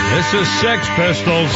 This is Sex Pistols,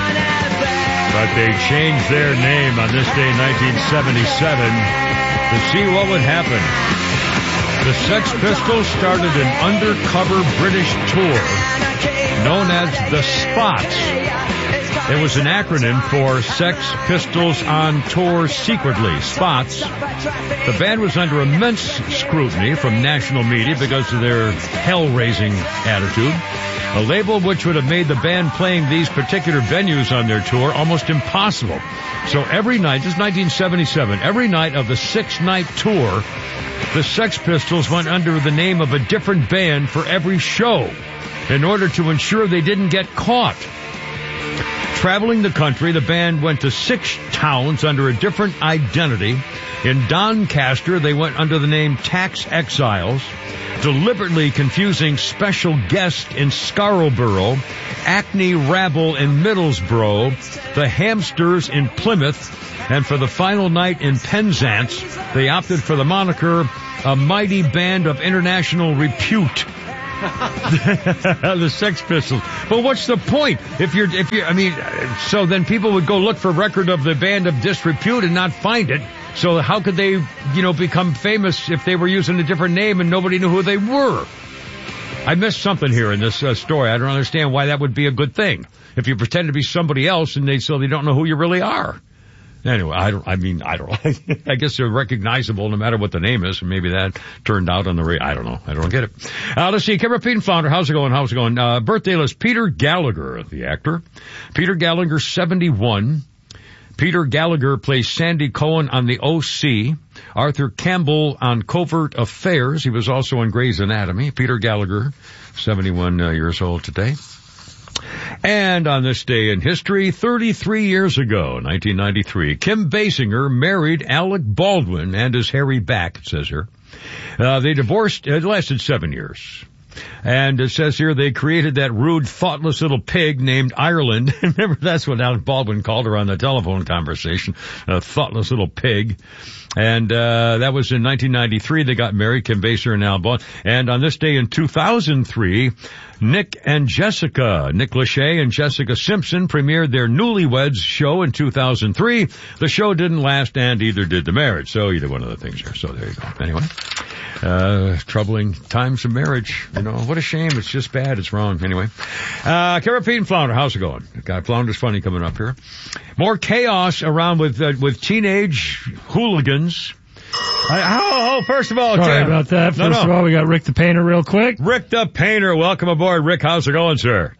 but they changed their name on this day in 1977 to see what would happen. The Sex Pistols started an undercover British tour known as the Spots. It was an acronym for Sex Pistols on Tour Secretly, Spots. The band was under immense scrutiny from national media because of their hell-raising attitude. A label which would have made the band playing these particular venues on their tour almost impossible. So every night, this is 1977, every night of the 6-night tour, the Sex Pistols went under the name of a different band for every show in order to ensure they didn't get caught. Traveling the country, the band went to 6 towns under a different identity. In Doncaster, they went under the name Tax Exiles, deliberately confusing Special Guest in Scarborough, Acne Rabble in Middlesbrough, the Hamsters in Plymouth, and for the final night in Penzance, they opted for the moniker A Mighty Band of International Repute. The Sex Pistols. But what's the point? So then people would go look for a record of the band of disrepute and not find it. So how could they, become famous if they were using a different name and nobody knew who they were? I missed something here in this story. I don't understand why that would be a good thing. If you pretend to be somebody else and they don't know who you really are. Anyway, I don't I guess they're recognizable no matter what the name is, and maybe that turned out on the radio. I don't know. I don't get it. Let's see. Kevin Pete Flounder. How's it going? Birthday list. Peter Gallagher, the actor. Peter Gallagher, 71. Peter Gallagher plays Sandy Cohen on The O.C. Arthur Campbell on Covert Affairs. He was also on Grey's Anatomy. Peter Gallagher, 71 years old today. And on this day in history, 33 years ago, 1993, Kim Basinger married Alec Baldwin and his hairy back, it says here. They divorced, it lasted 7 years. And it says here they created that rude, thoughtless little pig named Ireland. Remember, that's what Alec Baldwin called her on the telephone conversation, a thoughtless little pig. And that was in 1993. They got married, Kim Basinger and Al Baldwin. And on this day in 2003, Nick Lachey and Jessica Simpson premiered their Newlyweds show in 2003. The show didn't last, and either did the marriage. So either one of the things here. So there you go. Anyway. Troubling times of marriage. What a shame. It's just bad. It's wrong. Anyway. Kevin Pete and Flounder, how's it going? Got Flounder's Funny coming up here. More chaos around with teenage hooligans. First of all, sorry about that. First of all, we got Rick the Painter real quick. Rick the Painter, welcome aboard. Rick, how's it going, sir?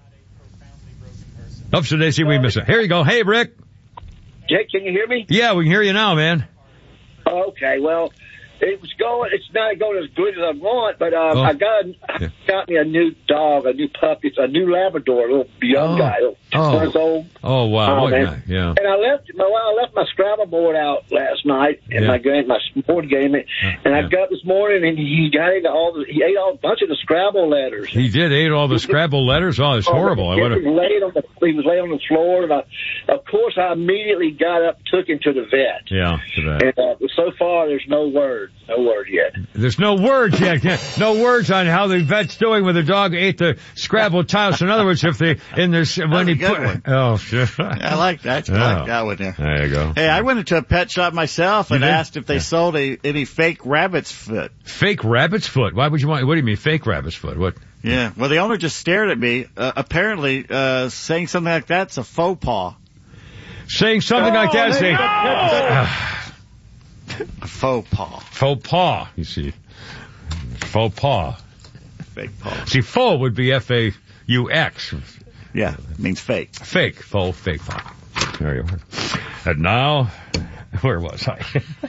Oops, so they see we miss it. Here you go. Hey, Rick. Jake, can you hear me? Yeah, we can hear you now, man. Okay, well, it's not going as good as I want, but I got me a new dog, a new puppy. It's a new Labrador, a little young guy, 6 months old. Oh, wow. Man. Yeah. And I left my Scrabble board out last night in my board game, and I got this morning, and he ate a bunch of the Scrabble letters. He ate all the Scrabble letters? Oh, it's horrible. He was laying on the floor, and of course I immediately got up, took him to the vet. Yeah, to the vet. And so far there's no word. No word yet. There's no words yet. No words on how the vet's doing with the dog ate the Scrabble tiles. In other words, when he put one. Oh, sure. I like that. I like that one there. There you go. Hey, I went into a pet shop myself and asked if they sold any fake rabbit's foot. Fake rabbit's foot? Why would you want? What do you mean fake rabbit's foot? What? Yeah. Well, the owner just stared at me. Apparently, saying something like that's a faux pas. Saying something like that is a faux pas. Faux pas, you see. Faux pas. Fake paw. See, faux would be F-A-U-X. Yeah, it means fake. Fake. Faux, fake paw. There you are. And now, where was I?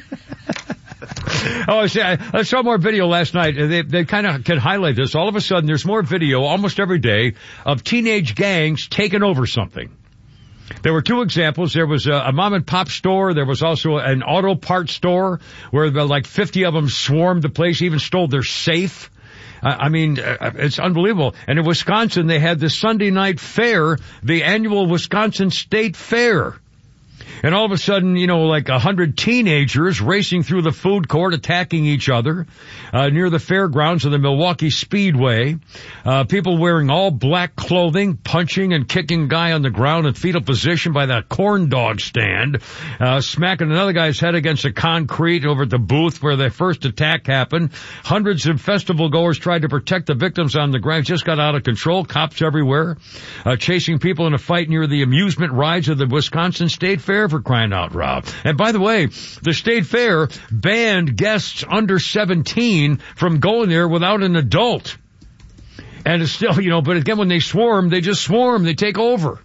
I saw more video last night. They kind of can highlight this. All of a sudden, there's more video almost every day of teenage gangs taking over something. There were 2 examples. There was a mom and pop store. There was also an auto parts store where like 50 of them swarmed the place, even stole their safe. It's unbelievable. And in Wisconsin, they had the Sunday night fair, the annual Wisconsin State Fair. And all of a sudden, like 100 teenagers racing through the food court, attacking each other, near the fairgrounds of the Milwaukee Speedway. People wearing all black clothing, punching and kicking a guy on the ground in fetal position by that corn dog stand, smacking another guy's head against the concrete over at the booth where the first attack happened. Hundreds of festival goers tried to protect the victims on the ground. Just got out of control. Cops everywhere, chasing people in a fight near the amusement rides of the Wisconsin State Fair, for crying out loud. And by the way, the State Fair banned guests under 17 from going there without an adult. And it's still, but again, when they swarm, they just swarm. They take over.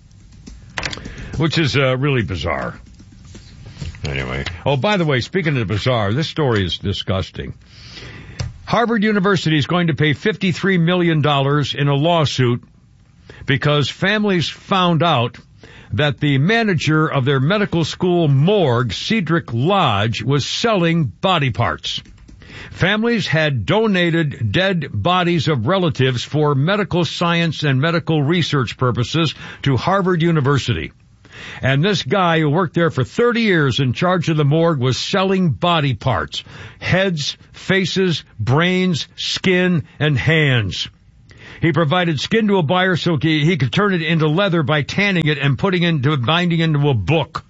Which is really bizarre. Anyway. Oh, by the way, speaking of bizarre, this story is disgusting. Harvard University is going to pay $53 million in a lawsuit because families found out that the manager of their medical school morgue, Cedric Lodge, was selling body parts. Families had donated dead bodies of relatives for medical science and medical research purposes to Harvard University. And this guy who worked there for 30 years in charge of the morgue was selling body parts, heads, faces, brains, skin, and hands. He provided skin to a buyer so he could turn it into leather by tanning it and binding into a book.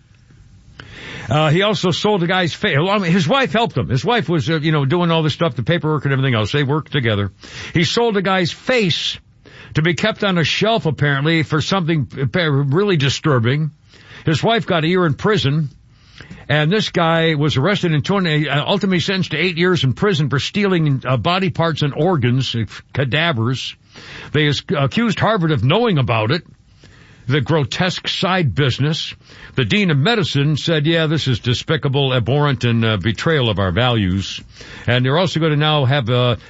He also sold the guy's face. His wife helped him. His wife was, doing all this stuff, the paperwork and everything else. They worked together. He sold the guy's face to be kept on a shelf, apparently, for something really disturbing. His wife got a year in prison, and this guy was arrested and ultimately sentenced to 8 years in prison for stealing body parts and organs, cadavers. They accused Harvard of knowing about it, the grotesque side business. The dean of medicine said, yeah, this is despicable, abhorrent, and betrayal of our values. And they're also going to now have,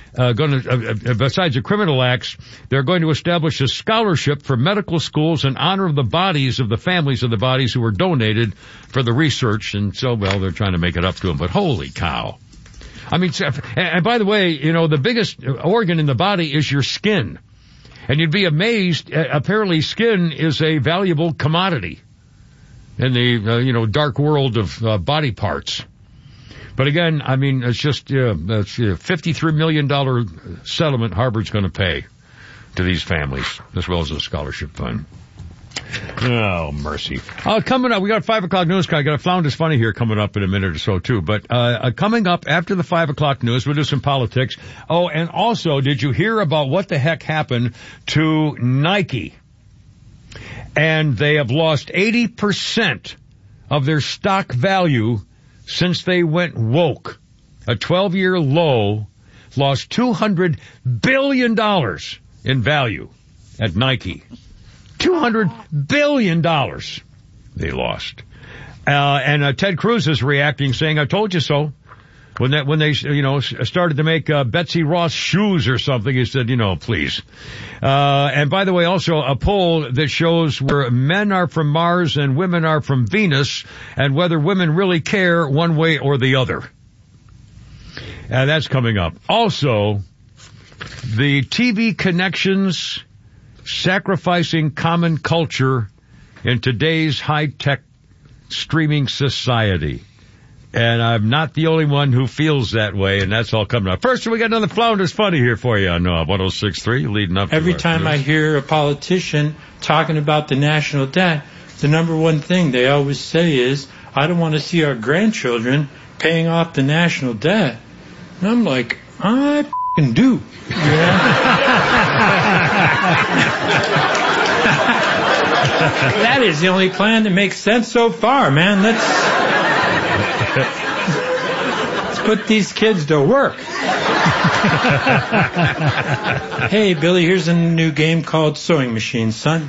besides the criminal acts, they're going to establish a scholarship for medical schools in honor of the bodies of the families of the bodies who were donated for the research. And so, they're trying to make it up to them. But holy cow. I mean, and by the way, the biggest organ in the body is your skin. And you'd be amazed, apparently skin is a valuable commodity in the, dark world of body parts. But again, I mean, it's just, that's a $53 million settlement Harvard's going to pay to these families, as well as a scholarship fund. Oh, mercy. Coming up, we got 5 o'clock news. I got a Flounders Funny here coming up in a minute or so, too. But coming up after the 5 o'clock news, we'll do some politics. Oh, and also, did you hear about what the heck happened to Nike? And they have lost 80% of their stock value since they went woke. A 12-year low, lost $200 billion in value at Nike. $200 billion they lost. And Ted Cruz is reacting, saying, I told you so. When they started to make Betsy Ross shoes or something, he said, please. And by the way, also a poll that shows where men are from Mars and women are from Venus, and whether women really care one way or the other. And that's coming up. Also, the TV connections sacrificing common culture in today's high-tech streaming society. And I'm not the only one who feels that way, and that's all coming up. First, we got another Flounders Funny here for you on 106.3, leading up to every time I hear a politician talking about the national debt, the number one thing they always say is, I don't want to see our grandchildren paying off the national debt. And I'm like, I f***ing do. That is the only plan that makes sense so far, man. Let's put these kids to work. Hey, Billy, here's a new game called Sewing Machine, son.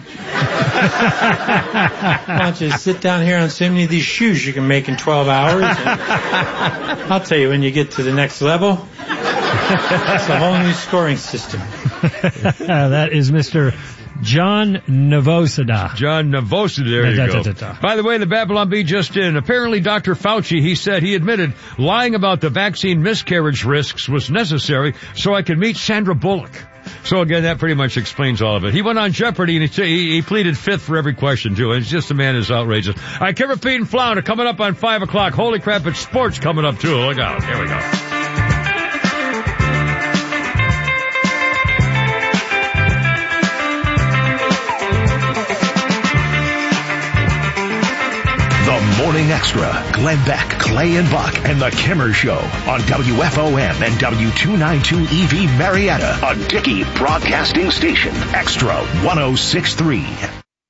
Why don't you sit down here on so many of these shoes you can make in 12 hours? And I'll tell you when you get to the next level. It's a whole new scoring system. That is Mr. John Novosada. John Novosada, there you go. By the way, the Babylon Bee just in. Apparently, Dr. Fauci, he admitted lying about the vaccine miscarriage risks was necessary so I could meet Sandra Bullock. So again, that pretty much explains all of it. He went on Jeopardy and he pleaded fifth for every question too. It's just, the man is outrageous. All right, Kevin Pete and Flounder coming up on 5 o'clock. Holy crap, it's sports coming up too. Look out. Here we go. Morning Extra, Glenn Beck, Clay and Buck, and The Kimmer Show on WFOM and W292EV Marietta, a Dickey Broadcasting Station, Extra 106.3.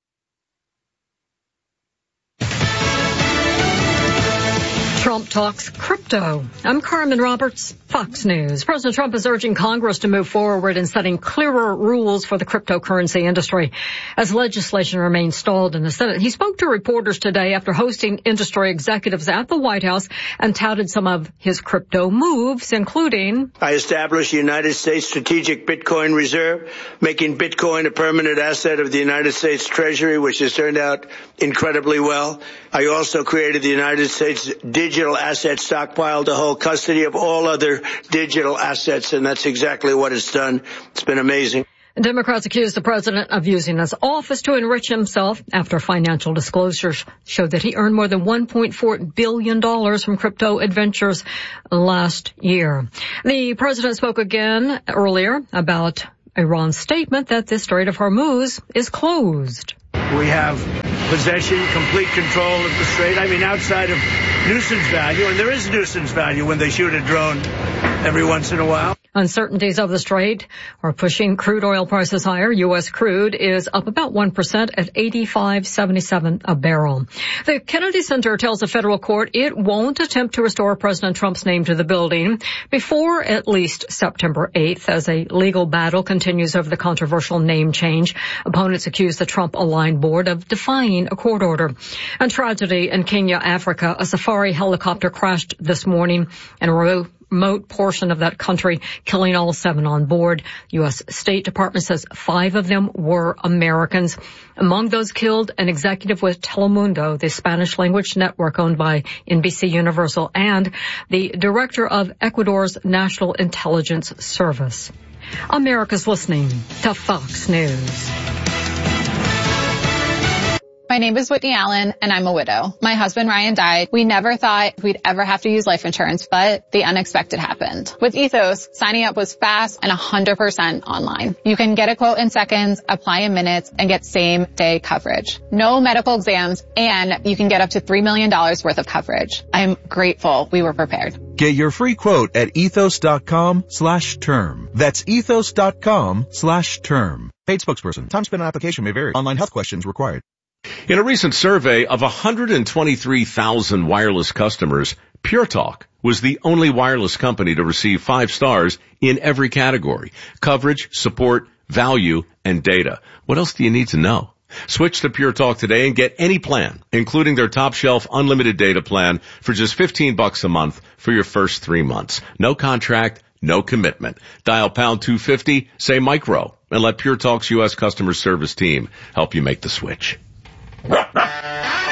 Trump talks crypto. I'm Carmen Roberts, Fox News. President Trump is urging Congress to move forward in setting clearer rules for the cryptocurrency industry as legislation remains stalled in the Senate. He spoke to reporters today after hosting industry executives at the White House and touted some of his crypto moves, including: I established the United States Strategic Bitcoin Reserve, making Bitcoin a permanent asset of the United States Treasury, which has turned out incredibly well. I also created the United States Digital Asset Stockpile to hold custody of all other digital assets, and that's exactly what it's done. It's been amazing. Democrats accuse the president of using his office to enrich himself after financial disclosures showed that he earned more than $1.4 billion from crypto adventures last year. The president spoke again earlier about Iran's statement that the Strait of Hormuz is closed. We have possession, complete control of the strait. I mean, outside of nuisance value, and there is nuisance value when they shoot a drone every once in a while. Uncertainties of the strait are pushing crude oil prices higher. U.S. crude is up about 1% at $85.77 a barrel. The Kennedy Center tells a federal court it won't attempt to restore President Trump's name to the building before at least September 8th as a legal battle continues over the controversial name change. Opponents accuse the Trump-aligned board of defying a court order. And tragedy in Kenya, Africa. A safari helicopter crashed this morning in a remote portion of that country, killing all 7 on board. U.S. State Department says 5 of them were Americans. Among those killed, an executive with Telemundo, the Spanish language network owned by NBC Universal, and the director of Ecuador's National Intelligence Service. America's listening to Fox News. My name is Whitney Allen, and I'm a widow. My husband, Ryan, died. We never thought we'd ever have to use life insurance, but the unexpected happened. With Ethos, signing up was fast and 100% online. You can get a quote in seconds, apply in minutes, and get same-day coverage. No medical exams, and you can get up to $3 million worth of coverage. I'm grateful we were prepared. Get your free quote at ethos.com/term. That's ethos.com/term. Paid spokesperson. Time spent on application may vary. Online health questions required. In a recent survey of 123,000 wireless customers, Pure Talk was the only wireless company to receive 5 stars in every category: coverage, support, value, and data. What else do you need to know? Switch to Pure Talk today and get any plan, including their top shelf unlimited data plan for just $15 a month for your first 3 months. No contract, no commitment. Dial pound 250, say micro, and let Pure Talk's U.S. customer service team help you make the switch.